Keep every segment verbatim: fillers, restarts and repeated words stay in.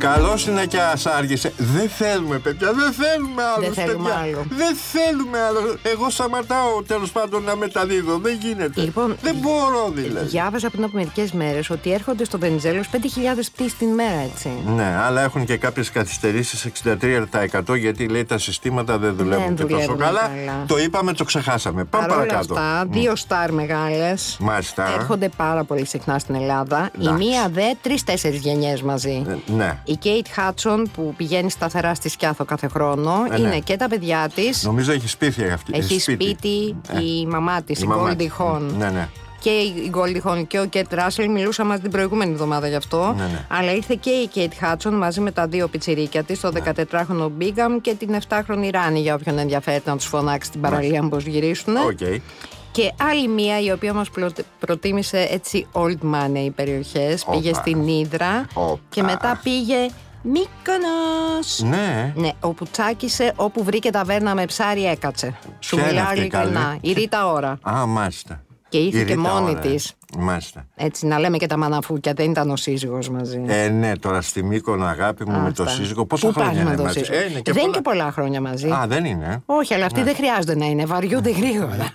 Καλώς είναι και ας άργησε. Δεν θέλουμε, παιδιά, δεν θέλουμε άλλο. Δεν θέλουμε άλλο. Δεν θέλουμε άλλο. Εγώ σταματάω τέλος πάντων να μεταδίδω. Δεν γίνεται. Λοιπόν, δεν μπορώ δηλαδή. Διάβαζα πριν από μερικές μέρες ότι έρχονται στο Βενιζέλος πέντε χιλιάδες πτήσεις την μέρα, έτσι. Ναι, αλλά έχουν και κάποιες καθυστερήσεις εξήντα τρία τοις εκατό γιατί λέει τα συστήματα δεν δουλεύουν και τόσο καλά. καλά. Το είπαμε, το ξεχάσαμε. Πάμε παρόλα παρακάτω. Αυτά, δύο στάρ μεγάλες. Μάλιστα. Έρχονται πάρα πολύ συχνά στην Ελλάδα. Εντάξει. Η μία δε τρεις-τέσσερις γενιές μαζί. Ε, ναι. Η Κέιτ Χάτσον που πηγαίνει σταθερά στη Σκιάθο κάθε χρόνο. Ε, είναι ναι. και τα παιδιά της. Νομίζω έχει σπίτι αυτή. Έχει σπίτι, σπίτι ε. η μαμά της, η, η Goldie Hawn. Ναι, ναι. Και η Goldie Hawn και ο Κέτ Ράσελ μιλούσαν μας την προηγούμενη εβδομάδα γι' αυτό. Ναι, ναι. Αλλά ήρθε και η Κέιτ Χάτσον μαζί με τα δύο πιτσιρίκια της, το ναι. δεκατετράχρονο Μπίγκαμ και την επτάχρονη Ράνι, για όποιον ενδιαφέρεται να τους φωνάξει στην παραλία ναι. πώς γυρίσουν. Okay. Και άλλη μία η οποία μας προτίμησε έτσι old money περιοχές. Οπα. Πήγε στην Ύδρα Οπα. Και μετά πήγε Μύκονος. Ναι. Ναι, όπου τσάκισε, όπου βρήκε ταβέρνα με ψάρι έκατσε. Σου μιλάω ειλικρινά. Η Ρίτα Ωρα. Α, μάλιστα. Και ήρθε και μόνη της. Μάλιστα. Έτσι, να λέμε και τα μαναφούκια, δεν ήταν ο σύζυγος μαζί. Ε, ναι, τώρα στη Μύκονο, αγάπη μου, Α, με το σύζυγο. Πόσα χρόνια είναι μαζί? Ε, είναι και δεν πολλά... είναι και πολλά χρόνια μαζί. Α, δεν είναι. Όχι, αλλά αυτοί ναι. δεν χρειάζονται να είναι, βαριούνται γρήγορα.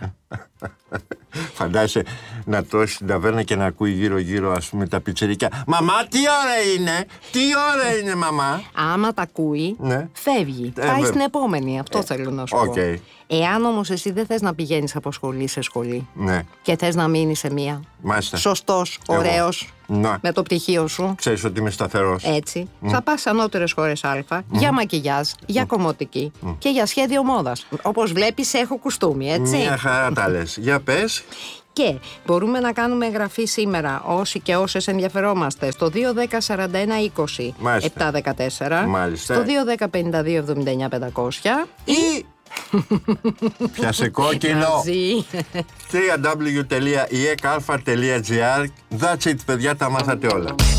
Φαντάζεσαι να τρώσει στην ταβέρνα και να ακούει γύρω-γύρω, ας πούμε, τα πιτσιρίκια. Μαμά, τι ώρα είναι, τι ώρα είναι, μαμά. Άμα τα ακούει, ναι. φεύγει. Ε, Πάει ε, στην επόμενη. Αυτό ε, θέλω να σου okay. πω. Εάν όμως εσύ δεν θες να πηγαίνεις από σχολή σε σχολή ναι. και θες να μείνεις σε μία. Μάλιστα. Σωστός, ωραίος, ναι. με το πτυχίο σου. Ξέρεις ότι είμαι σταθερός. Έτσι. Mm. Θα πας σε ανώτερες χώρες Α, mm. για μακιγιάζ, για mm. κομμωτική mm. και για σχέδιο μόδας. Όπως βλέπεις, έχω κουστούμι, έτσι. Μια χαρά τα λες. Για πες. Και μπορούμε να κάνουμε εγγραφή σήμερα όσοι και όσες ενδιαφερόμαστε στο δύο δέκα σαράντα ένα είκοσι επτακόσια δεκατέσσερα, Μάλιστα. στο δύο δέκα πενήντα δύο εβδομήντα εννιά πεντακόσια ή πιάσε κόκκινο double-u double-u double-u τελεία ι εκ αλφα τελεία τζι άρ. That's it, παιδιά, τα μάθατε όλα.